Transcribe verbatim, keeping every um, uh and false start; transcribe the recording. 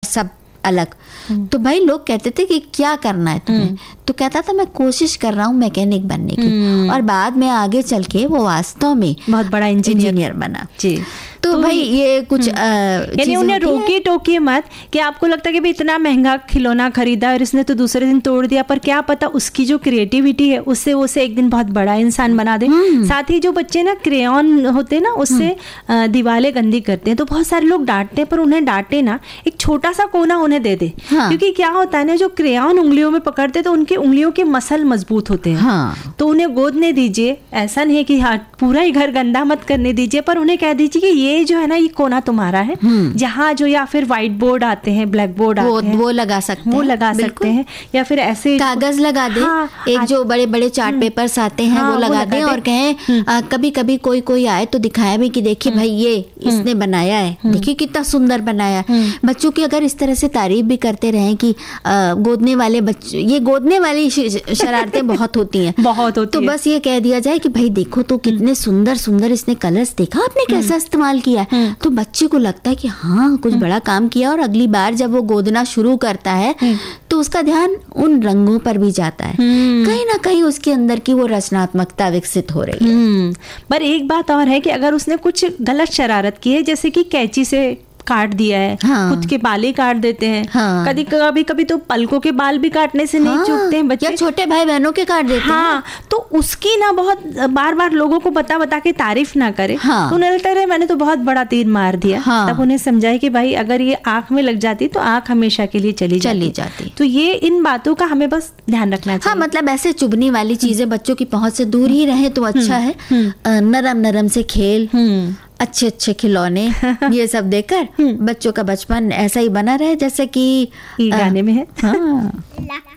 सब अलग। तो भाई लोग कहते थे कि क्या करना है तुम्हें, तो कहता था मैं कोशिश कर रहा हूँ मैकेनिक बनने की, और बाद में आगे चल के वो वास्तव में बहुत बड़ा इंजीनियर बना। जी। तो, तो भाई ये कुछ यानी उन्हें रोकिए टोकिए मत कि आपको लगता है कि भाई इतना महंगा खिलौना खरीदा और इसने तो दूसरे दिन तोड़ दिया, पर क्या पता उसकी जो क्रिएटिविटी है उससे उसे एक दिन बहुत बड़ा इंसान बना दे। साथ ही जो बच्चे ना क्रेयॉन होते हैं ना उससे दीवारें गंदी करते हैं, तो बहुत सारे लोग डांटते हैं, पर उन्हें डांटे ना, एक छोटा सा कोना उन्हें दे दे। हाँ। क्योंकि क्या होता है ना, जो क्रेयॉन उंगलियों में पकड़ते तो उनकी उंगलियों के मसल मजबूत होते हैं। हाँ। तो उन्हें गोदने दीजिए, ऐसा नहीं कि हाँ पूरा ही घर गंदा मत करने दीजिए, पर उन्हें कह दीजिए कि ये जो है ना ये कोना तुम्हारा है, जहाँ जो या फिर व्हाइट बोर्ड आते हैं, ब्लैक बोर्ड आते हैं, वो लगा सकते हैं, वो लगा सकते हैं, या फिर ऐसे कागज लगा दे। हाँ, एक जो बड़े बड़े चार्ट पेपर्स आते हैं हाँ, वो लगा दें और कहें कभी कभी कोई कोई आए तो दिखाया भी कि देखिए भाई ये इसने बनाया है, देखिए कितना सुंदर बनाया। बच्चों की अगर इस तरह से तारीफ भी करते रहें कि गोदने वाले बच्चे, ये गोदने वाली शरारतें बहुत होती हैं, बहुत होती तो बस ये कह दिया जाए कि भाई देखो तो कितने सुंदर सुंदर इसने कलर्स, देखा आपने कैसा इस्तेमाल किया, तो बच्चे को लगता है कि हाँ कुछ बड़ा काम किया, और अगली बार जब वो गोदना शुरू करता है तो उसका ध्यान उन रंगों पर भी जाता है, कहीं ना कहीं उसके अंदर की वो रचनात्मकता विकसित हो रही है। पर एक बात और है कि अगर उसने कुछ गलत शरारत की है, जैसे कि कैंची से काट दिया है, हाँ। खुद के बाल ही काट देते हैं, हाँ। कभी कभी कभी तो पलकों के बाल भी काटने से नहीं हाँ। चूकते हैं बच्चे, या छोटे भाई बहनों के काट देते हाँ। हैं। तो उसकी ना बहुत बार बार लोगों को बता बता के तारीफ ना करे, हाँ। तो उन्हें लगता है मैंने तो बहुत बड़ा तीर मार दिया, हाँ। तब उन्हें समझाए कि भाई अगर ये आंख में लग जाती तो आंख हमेशा के लिए चली चली जाती। तो ये इन बातों का हमें बस ध्यान रखना चाहिए। हाँ, मतलब ऐसे चुभने वाली चीजें बच्चों की पहुंच से दूर ही रहे तो अच्छा है। नरम नरम से खेल, अच्छे अच्छे खिलौने, ये सब देकर बच्चों का बचपन ऐसा ही बना रहे जैसे कि गाने में है। हाँ।